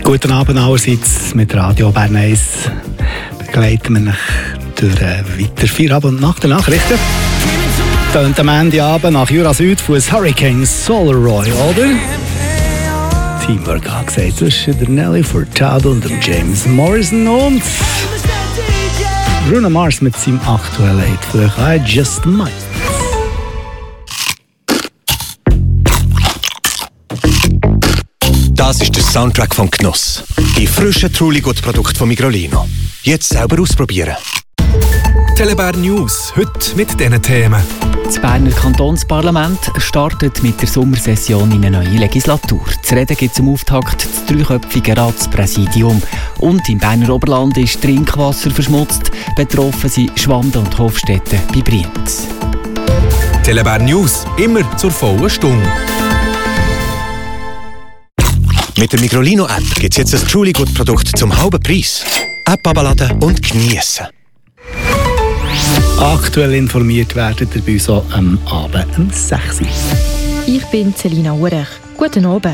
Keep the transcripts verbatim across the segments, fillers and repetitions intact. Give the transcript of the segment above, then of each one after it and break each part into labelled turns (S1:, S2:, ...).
S1: Guten Abend allerseits. Mit Radio Bern eins begleiten wir euch durch weiter Feierabend und nach den Nachrichten. Tönt am Ende Abend nach Jura Süd von Hurricane Solaroy, oder? Teamwork angesagt zwischen der Nelly Furtado und dem James Morrison und Bruno Mars mit seinem aktuellen Hit für euch, I Just Might.
S2: Das ist der Soundtrack vom Genuss. Die frischen Truly-Gut-Produkte von Migrolino. Jetzt selber ausprobieren.
S3: Telebär News, heute mit diesen Themen.
S4: Das Berner Kantonsparlament startet mit der Sommersession in eine neue Legislatur. Zu reden gibt zum Auftakt das dreiköpfige Ratspräsidium. Und im Berner Oberland ist Trinkwasser verschmutzt. Betroffen sind Schwanden und Hofstetten bei Brienz.
S3: Telebär News, immer zur vollen Stunde.
S2: Mit der Migrolino-App gibt es jetzt ein Truly-Gut-Produkt zum halben Preis. App abladen und geniessen.
S1: Aktuell informiert werdet ihr bei uns auch am Abend um sechs Uhr.
S5: Ich bin Selina Urech. Guten Abend.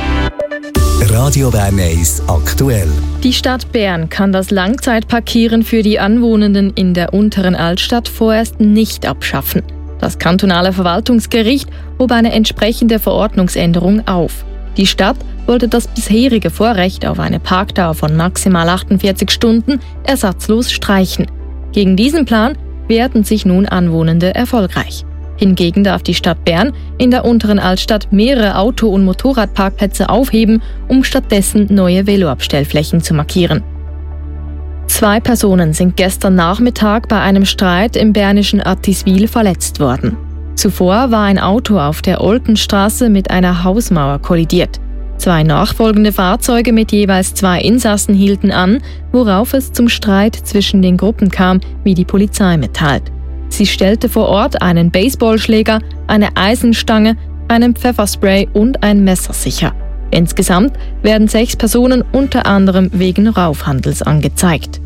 S6: Radio Bern eins aktuell.
S5: Die Stadt Bern kann das Langzeitparkieren für die Anwohnenden in der unteren Altstadt vorerst nicht abschaffen. Das kantonale Verwaltungsgericht hob eine entsprechende Verordnungsänderung auf. Die Stadt wollte das bisherige Vorrecht auf eine Parkdauer von maximal achtundvierzig Stunden ersatzlos streichen. Gegen diesen Plan wehrten sich nun Anwohnende erfolgreich. Hingegen darf die Stadt Bern in der unteren Altstadt mehrere Auto- und Motorradparkplätze aufheben, um stattdessen neue Veloabstellflächen zu markieren. Zwei Personen sind gestern Nachmittag bei einem Streit im bernischen Attiswil verletzt worden. Zuvor war ein Auto auf der Oltenstraße mit einer Hausmauer kollidiert. Zwei nachfolgende Fahrzeuge mit jeweils zwei Insassen hielten an, worauf es zum Streit zwischen den Gruppen kam, wie die Polizei mitteilt. Sie stellte vor Ort einen Baseballschläger, eine Eisenstange, einen Pfefferspray und ein Messer sicher. Insgesamt werden sechs Personen unter anderem wegen Raufhandels angezeigt.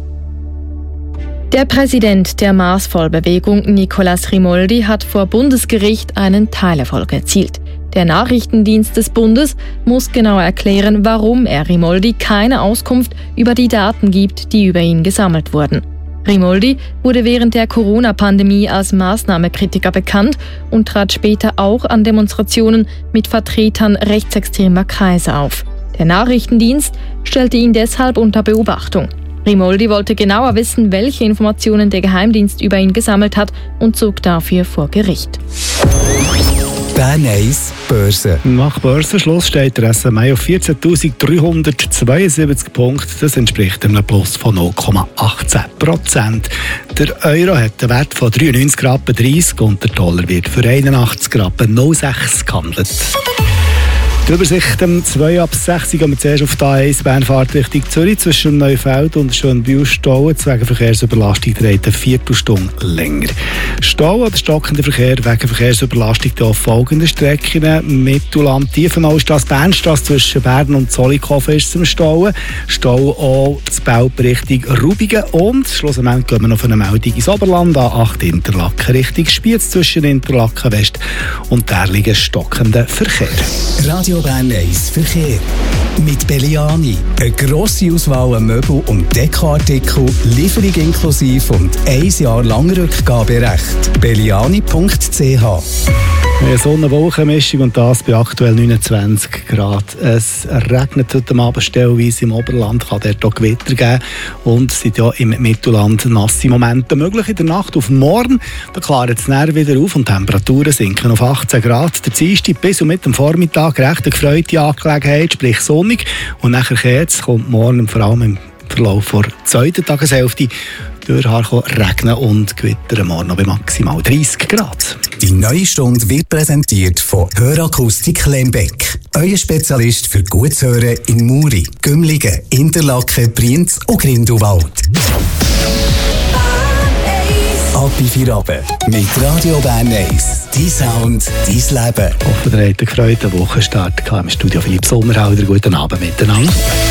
S5: Der Präsident der Marsvollbewegung, Nicolas Rimoldi, hat vor Bundesgericht einen Teilerfolg erzielt. Der Nachrichtendienst des Bundes muss genau erklären, warum er Rimoldi keine Auskunft über die Daten gibt, die über ihn gesammelt wurden. Rimoldi wurde während der Corona-Pandemie als Maßnahmekritiker bekannt und trat später auch an Demonstrationen mit Vertretern rechtsextremer Kreise auf. Der Nachrichtendienst stellte ihn deshalb unter Beobachtung. Rimoldi wollte genauer wissen, welche Informationen der Geheimdienst über ihn gesammelt hat und zog dafür vor Gericht.
S6: Bern eins Börse.
S1: Nach Börsenschluss steht der S M I auf vierzehntausenddreihundertzweiundsiebzig Punkte. Das entspricht einem Plus von null Komma achtzehn Prozent. Der Euro hat einen Wert von dreiundneunzig Rappen dreißig und der Dollar wird für einundachtzig Rappen null Komma sechs gehandelt. Die Übersicht um zwei ab sechs gehen wir zuerst auf die A eins Bernfahrt Richtung Zürich zwischen Neufeld und Schönbühl Stauen. Wegen Verkehrsüberlastung dreht eine Viertelstunde länger. Stau oder stockender Verkehr wegen Verkehrsüberlastung auf folgenden Strecken: Mittelland, Tiefenaustrasse, Bernstrasse zwischen Bern und Zollikofen ist zum Stauen. Stau auch das Belp Richtung Rubigen und schlussendlich gehen wir noch auf eine Meldung ins Oberland A acht Interlaken Richtung Spiez zwischen Interlaken West und Derlingen stockender Verkehr.
S6: Radio Bern eins Verkehr. Mit Belliani. Eine grosse Auswahl an Möbel- und Dekoartikel, Lieferung inklusive und ein Jahr lang Rückgaberecht. belliani punkt c h.
S1: Eine Sonne-Wolken-Mischung und das bei aktuell neunundzwanzig Grad. Es regnet heute Abend stellenweise im Oberland, kann dort auch Gewitter geben und es sind ja im Mittelland nasse Momente möglich. In der Nacht auf morgen, da klart es näher wieder auf und die Temperaturen sinken auf achtzehn Grad. Der Dienstag bis und mit dem Vormittag recht eine gefreute Angelegenheit, sprich sonnig. Und nachher geht's, kommt morgen vor allem im Verlauf der zweiten Tageshälfte durch regnen und Gewitter morgen noch bei maximal dreißig Grad.
S6: Die neue Stunde wird präsentiert von Hörakustik Lembeck. Euer Spezialist für gutes Hören in Muri, Gümligen, Interlaken, Brienz und Grindelwald. Ab in Feierabend mit Radio Bern eins. Dein Sound, dein Leben.
S1: Ich hoffe, ihr habt einen gefreuten Wochenstart im Studio Philipp Sommerhalder. Guten Abend miteinander.